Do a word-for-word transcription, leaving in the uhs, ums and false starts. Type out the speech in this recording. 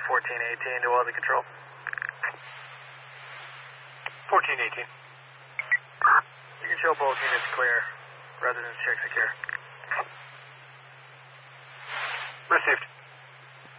fourteen eighteen to Ozzy Control. fourteen eighteen. You can show both units clear. Residents check secure.